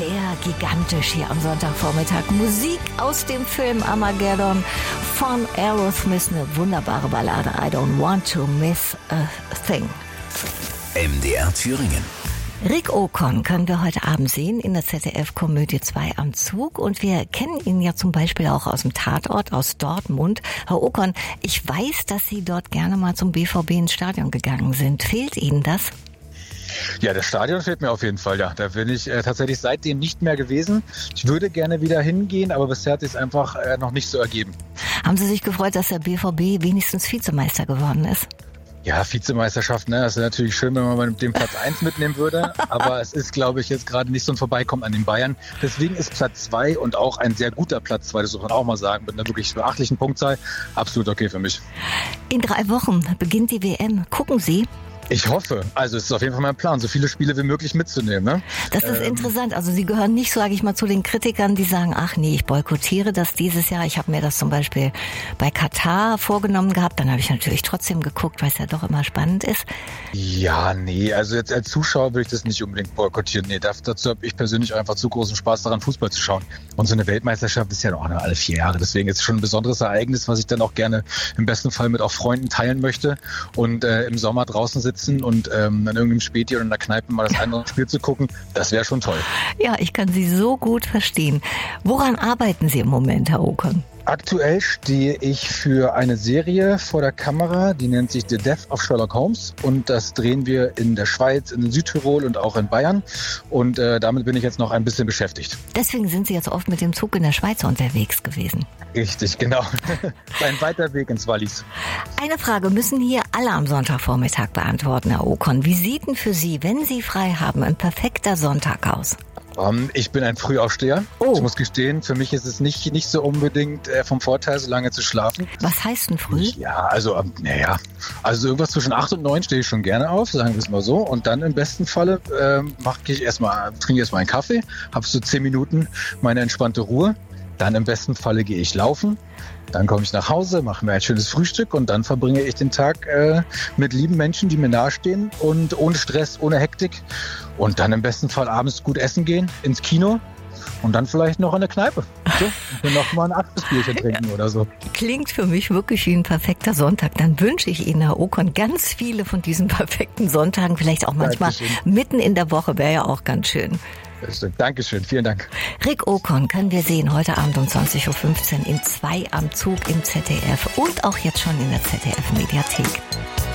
sehr gigantisch hier am Sonntagvormittag. Musik aus dem Film Armageddon von Aerosmith, eine wunderbare Ballade. I don't want to miss a thing. MDR Thüringen. Rick Okon können wir heute Abend sehen in der ZDF-Komödie 2 am Zug. Und wir kennen ihn ja zum Beispiel auch aus dem Tatort, aus Dortmund. Herr Okon, ich weiß, dass Sie dort gerne mal zum BVB ins Stadion gegangen sind. Fehlt Ihnen das? Ja, das Stadion fehlt mir auf jeden Fall, ja. Da bin ich tatsächlich seitdem nicht mehr gewesen. Ich würde gerne wieder hingehen, aber bisher hat es einfach noch nicht so ergeben. Haben Sie sich gefreut, dass der BVB wenigstens Vizemeister geworden ist? Ja, Vizemeisterschaft, ne? Das wäre natürlich schön, wenn man den Platz 1 mitnehmen würde. Aber es ist, glaube ich, jetzt gerade nicht so ein Vorbeikommen an den Bayern. Deswegen ist Platz 2 und auch ein sehr guter Platz 2, das muss man auch mal sagen, mit einer wirklich beachtlichen Punktzahl, absolut okay für mich. In 3 Wochen beginnt die WM. Gucken Sie? Ich hoffe. Also es ist auf jeden Fall mein Plan, so viele Spiele wie möglich mitzunehmen. Ne? Das ist interessant. Also Sie gehören nicht, sage ich mal, zu den Kritikern, die sagen, ach nee, ich boykottiere das dieses Jahr. Ich habe mir das zum Beispiel bei Katar vorgenommen gehabt. Dann habe ich natürlich trotzdem geguckt, weil es ja doch immer spannend ist. Ja, nee, also jetzt als Zuschauer würde ich das nicht unbedingt boykottieren. Nee, dazu habe ich persönlich einfach zu großen Spaß daran, Fußball zu schauen. Und so eine Weltmeisterschaft ist ja auch nur alle 4 Jahre. Deswegen ist es schon ein besonderes Ereignis, was ich dann auch gerne im besten Fall mit auch Freunden teilen möchte. Und im Sommer draußen sitzen und an irgendeinem Späti oder in der Kneipe mal das andere Spiel zu gucken, das wäre schon toll. Ja, ich kann Sie so gut verstehen. Woran arbeiten Sie im Moment, Herr Okon? Aktuell stehe ich für eine Serie vor der Kamera, die nennt sich The Death of Sherlock Holmes und das drehen wir in der Schweiz, in Südtirol und auch in Bayern und damit bin ich jetzt noch ein bisschen beschäftigt. Deswegen sind Sie jetzt oft mit dem Zug in der Schweiz unterwegs gewesen. Richtig, genau. Ein weiter Weg ins Wallis. Eine Frage müssen hier alle am Sonntagvormittag beantworten, Herr Okon. Wie sieht denn für Sie, wenn Sie frei haben, ein perfekter Sonntag aus? Ich bin ein Frühaufsteher. Oh. Ich muss gestehen, für mich ist es nicht so unbedingt vom Vorteil, so lange zu schlafen. Was heißt denn früh? Ja, also irgendwas zwischen 8 und 9 stehe ich schon gerne auf, sagen wir es mal so. Und dann im besten Falle trinke ich erstmal einen Kaffee, habe so 10 Minuten meine entspannte Ruhe. Dann im besten Falle gehe ich laufen. Dann komme ich nach Hause, mache mir ein schönes Frühstück und dann verbringe ich den Tag mit lieben Menschen, die mir nahestehen und ohne Stress, ohne Hektik. Und dann im besten Fall abends gut essen gehen, ins Kino und dann vielleicht noch in der Kneipe. So, und noch mal ein Abschlussbierchen trinken oder so. Klingt für mich wirklich wie ein perfekter Sonntag. Dann wünsche ich Ihnen, Herr Okon, ganz viele von diesen perfekten Sonntagen. Vielleicht auch manchmal mitten in der Woche, wäre ja auch ganz schön. Dankeschön, vielen Dank. Rick Okon können wir sehen heute Abend um 20.15 Uhr in 2 am Zug im ZDF und auch jetzt schon in der ZDF-Mediathek.